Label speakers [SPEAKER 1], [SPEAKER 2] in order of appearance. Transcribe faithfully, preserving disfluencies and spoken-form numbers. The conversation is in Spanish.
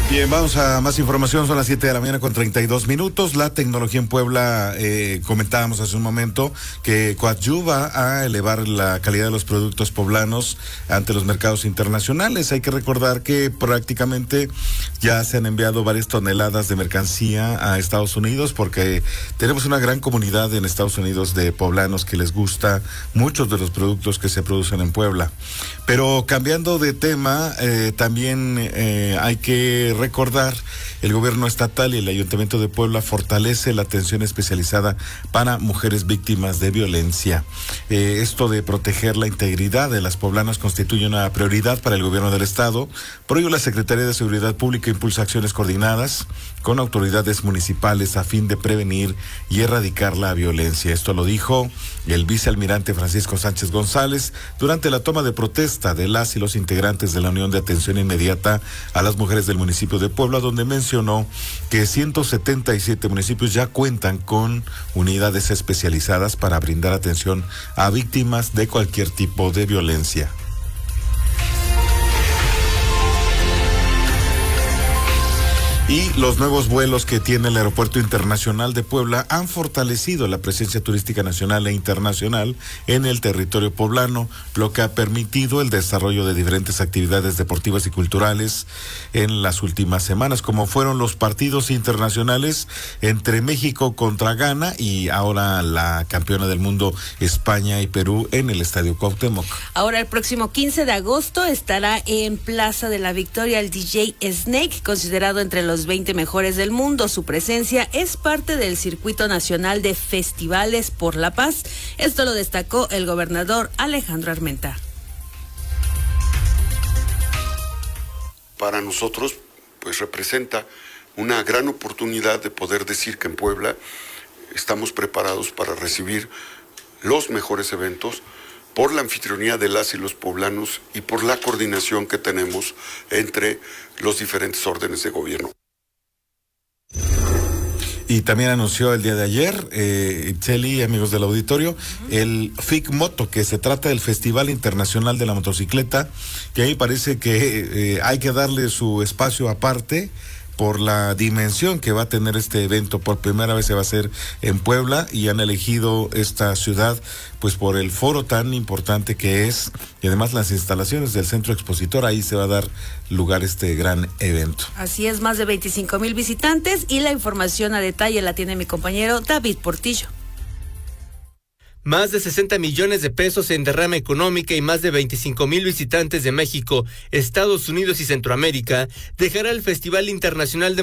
[SPEAKER 1] Bien, vamos a más información, son las siete de la mañana con treinta y dos minutos. La tecnología en Puebla, eh, comentábamos hace un momento, que coadyuva a elevar la calidad de los productos poblanos ante los mercados internacionales. Hay que recordar que prácticamente ya se han enviado varias toneladas de mercancía a Estados Unidos, porque tenemos una gran comunidad en Estados Unidos de poblanos que les gusta muchos de los productos que se producen en Puebla. Pero cambiando de tema, eh, también eh, hay que recordar, el gobierno estatal y el Ayuntamiento de Puebla fortalece la atención especializada para mujeres víctimas de violencia. Eh, esto de proteger la integridad de las poblanas constituye una prioridad para el gobierno del estado. Por ello, la Secretaría de Seguridad Pública impulsa acciones coordinadas con autoridades municipales a fin de prevenir y erradicar la violencia. Esto lo dijo el vicealmirante Francisco Sánchez González durante la toma de protesta de las y los integrantes de la Unión de Atención Inmediata a las Mujeres del municipio de Puebla, donde mencionó que ciento setenta y siete municipios ya cuentan con unidades especializadas para brindar atención a víctimas de cualquier tipo de violencia. Y los nuevos vuelos que tiene el Aeropuerto Internacional de Puebla han fortalecido la presencia turística nacional e internacional en el territorio poblano, lo que ha permitido el desarrollo de diferentes actividades deportivas y culturales en las últimas semanas, como fueron los partidos internacionales entre México contra Ghana y ahora la campeona del mundo España y Perú en el Estadio Cuauhtémoc.
[SPEAKER 2] Ahora el próximo quince de agosto estará en Plaza de la Victoria el D J Snake, considerado entre los veinte mejores del mundo. Su presencia es parte del Circuito Nacional de Festivales por la Paz. Esto lo destacó el gobernador Alejandro Armenta.
[SPEAKER 3] Para nosotros, pues representa una gran oportunidad de poder decir que en Puebla estamos preparados para recibir los mejores eventos por la anfitrionía de las y los poblanos y por la coordinación que tenemos entre los diferentes órdenes de gobierno.
[SPEAKER 1] Y también anunció el día de ayer, eh, Cheli, amigos del auditorio, uh-huh. el FICMoto, que se trata del Festival Internacional de la Motocicleta, que ahí parece que eh, hay que darle su espacio aparte por la dimensión que va a tener este evento. Por primera vez se va a hacer en Puebla y han elegido esta ciudad pues por el foro tan importante que es y además las instalaciones del centro expositor. Ahí se va a dar lugar este gran evento.
[SPEAKER 2] Así es, más de veinticinco mil visitantes y la información a detalle la tiene mi compañero David Portillo.
[SPEAKER 4] Más de sesenta millones de pesos en derrama económica y más de veinticinco mil visitantes de México, Estados Unidos y Centroamérica dejará el Festival Internacional de